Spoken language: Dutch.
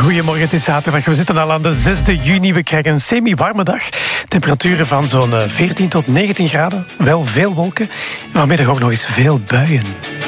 Goedemorgen, het is zaterdag. We zitten al aan de 6e juni. We krijgen een semi-warme dag. Temperaturen van zo'n 14 tot 19 graden. Wel veel wolken. Vanmiddag ook nog eens veel buien.